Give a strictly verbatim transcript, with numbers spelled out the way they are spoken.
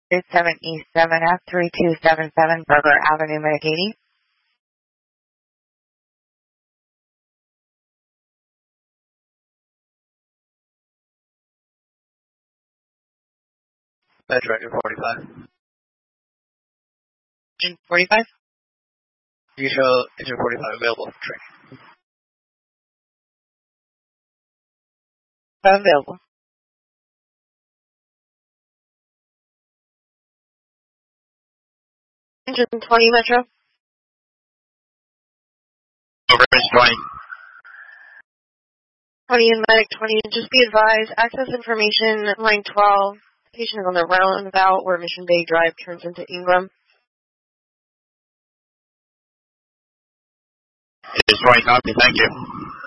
seven E seven F three two seven seven Burger Avenue, Mankaty. Metro engine forty-five. Engine forty-five? You show engine forty-five available for training. Available. Engine twenty, Metro. Over engine twenty. twenty and medic twenty. Just be advised, access information, line twelve. Patient is on the roundabout where Mission Bay Drive turns into Ingram. Engine twenty, copy, thank you.